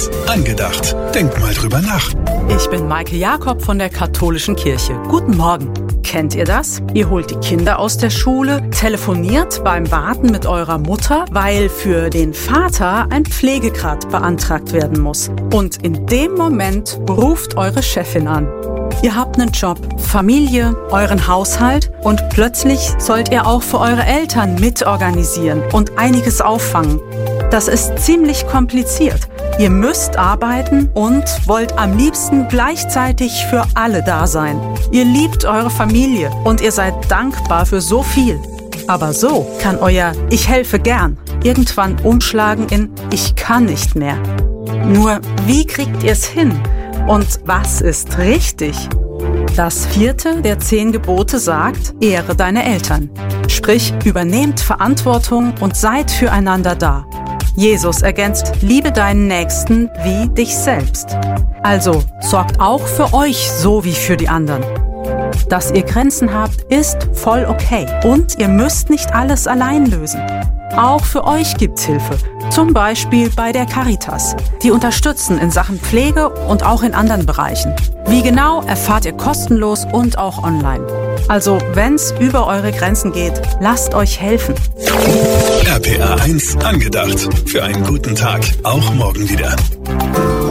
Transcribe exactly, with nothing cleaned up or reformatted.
eins angedacht. Denk mal drüber nach. Ich bin Maike Jakob von der Katholischen Kirche. Guten Morgen. Kennt ihr das? Ihr holt die Kinder aus der Schule, telefoniert beim Warten mit eurer Mutter, weil für den Vater ein Pflegegrad beantragt werden muss. Und in dem Moment ruft eure Chefin an. Ihr habt einen Job, Familie, euren Haushalt und plötzlich sollt ihr auch für eure Eltern mitorganisieren und einiges auffangen. Das ist ziemlich kompliziert. Ihr müsst arbeiten und wollt am liebsten gleichzeitig für alle da sein. Ihr liebt eure Familie und ihr seid dankbar für so viel. Aber so kann euer Ich helfe gern irgendwann umschlagen in Ich kann nicht mehr. Nur wie kriegt ihr es hin? Und was ist richtig? Das vierte der zehn Gebote sagt, ehre deine Eltern. Sprich, übernehmt Verantwortung und seid füreinander da. Jesus ergänzt, liebe deinen Nächsten wie dich selbst. Also, sorgt auch für euch so wie für die anderen. Dass ihr Grenzen habt, ist voll okay. Und ihr müsst nicht alles allein lösen. Auch für euch gibt's Hilfe. Zum Beispiel bei der Caritas. Die unterstützen in Sachen Pflege und auch in anderen Bereichen. Wie genau, erfahrt ihr kostenlos und auch online. Also, wenn's über eure Grenzen geht, lasst euch helfen. R P R eins angedacht. Für einen guten Tag. Auch morgen wieder.